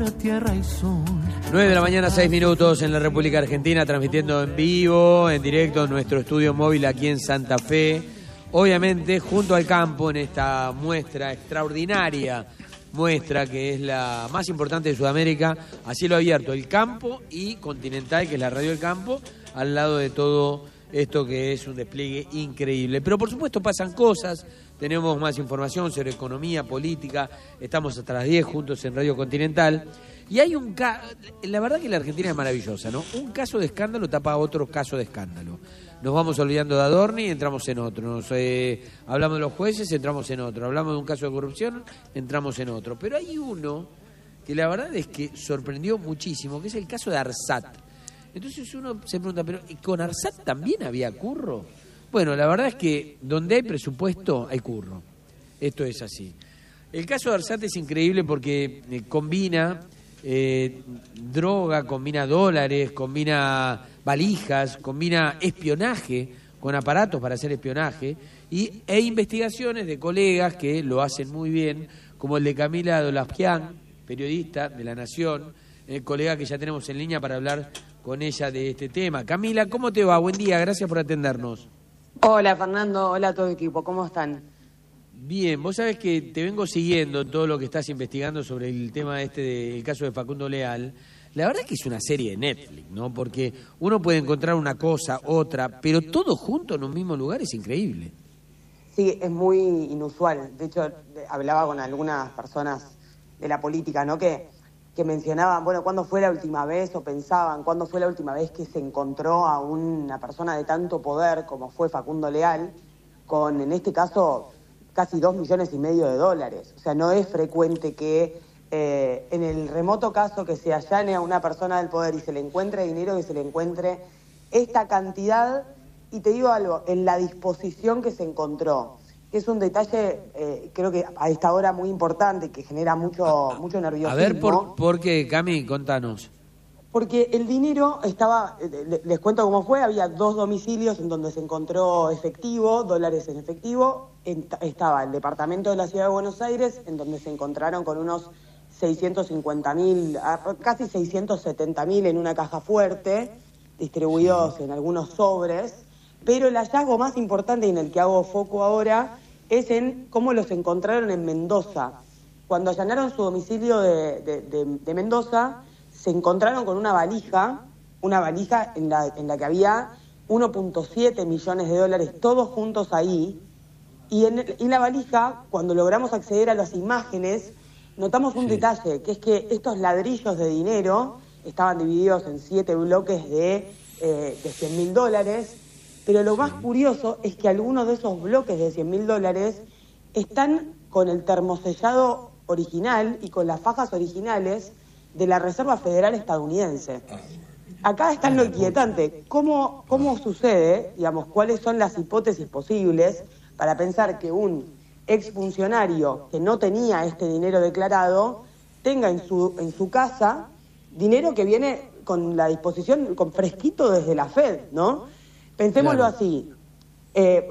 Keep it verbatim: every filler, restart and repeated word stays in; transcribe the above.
nueve de la mañana, seis minutos en la República Argentina, transmitiendo en vivo, en directo, en nuestro estudio móvil aquí en Santa Fe. Obviamente, junto al campo, en esta muestra extraordinaria, muestra que es la más importante de Sudamérica, a cielo abierto, el campo y Continental, que es la radio del campo, al lado de todo esto que es un despliegue increíble. Pero por supuesto pasan cosas, tenemos más información sobre economía, política, estamos hasta las diez juntos en Radio Continental. Y hay un caso, la verdad que la Argentina es maravillosa, ¿no? Un caso de escándalo tapa otro caso de escándalo. Nos vamos olvidando de Adorni y entramos en otro. Nos eh, hablamos de los jueces, entramos en otro. Hablamos de un caso de corrupción, entramos en otro. Pero hay uno que la verdad es que sorprendió muchísimo, que es el caso de Arsat. Entonces uno se pregunta, ¿pero con Arsat también había curro? Bueno, la verdad es que donde hay presupuesto hay curro. Esto es así. El caso de Arsat es increíble porque eh, combina eh, droga, combina dólares, combina valijas, combina espionaje con aparatos para hacer espionaje y, e investigaciones de colegas que lo hacen muy bien, como el de Camila Dolaskian, periodista de La Nación, el colega que ya tenemos en línea para hablar con ella de este tema. Camila, ¿cómo te va? Buen día, gracias por atendernos. Hola Fernando, hola a todo el equipo, ¿cómo están? Bien, vos sabés que te vengo siguiendo todo lo que estás investigando sobre el tema este del caso de Facundo Leal. La verdad es que es una serie de Netflix, ¿no? Porque uno puede encontrar una cosa, otra, pero todo junto en un mismo lugar es increíble. Sí, es muy inusual. De hecho, hablaba con algunas personas de la política, ¿no? Que, que mencionaban, bueno, ¿cuándo fue la última vez? O pensaban, ¿cuándo fue la última vez que se encontró a una persona de tanto poder como fue Facundo Leal, con, en este caso, casi dos millones y medio de dólares? O sea, no es frecuente que eh, en el remoto caso que se allane a una persona del poder y se le encuentre dinero, que se le encuentre esta cantidad, y te digo algo, en la disposición que se encontró, que es un detalle, eh, creo que a esta hora muy importante, que genera mucho, mucho nerviosismo. A ver, ¿por, ¿por qué, Cami? Contanos. Porque el dinero estaba, les cuento cómo fue, había dos domicilios en donde se encontró efectivo, dólares en efectivo. Estaba el departamento de la Ciudad de Buenos Aires, en donde se encontraron con unos seiscientos cincuenta mil, casi seiscientos setenta mil en una caja fuerte, distribuidos en algunos sobres. Pero el hallazgo más importante y en el que hago foco ahora es en cómo los encontraron en Mendoza. Cuando allanaron su domicilio de, de, de, de Mendoza, se encontraron con una valija, una valija en la, en la que había uno punto siete millones de dólares, todos juntos ahí. Y en, y la valija, cuando logramos acceder a las imágenes, notamos un sí. detalle, que es que estos ladrillos de dinero estaban divididos en siete bloques de, eh, de cien mil dólares, pero lo sí. más curioso es que algunos de esos bloques de cien mil dólares están con el termosellado original y con las fajas originales de la Reserva Federal estadounidense. Acá está lo inquietante. ¿Cómo, cómo sucede, digamos, cuáles son las hipótesis posibles para pensar que un exfuncionario que no tenía este dinero declarado tenga en su, en su casa dinero que viene con la disposición, con fresquito desde la Fed, ¿no? Pensémoslo claro. así. Eh,